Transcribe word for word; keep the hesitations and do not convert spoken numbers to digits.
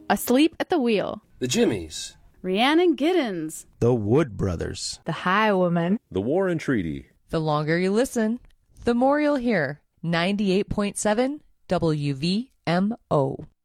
Asleep at the Wheel, The Jimmies, Rhiannon Giddens, The Wood Brothers, The Highwoman, The War and Treaty. The longer you listen, the more you'll hear. ninety-eight point seven W V M O.